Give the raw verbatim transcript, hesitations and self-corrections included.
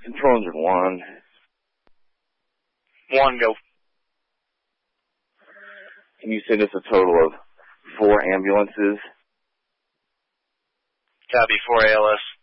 Control engine one. One, go. Can you send us a total of four ambulances? Copy, four A L S.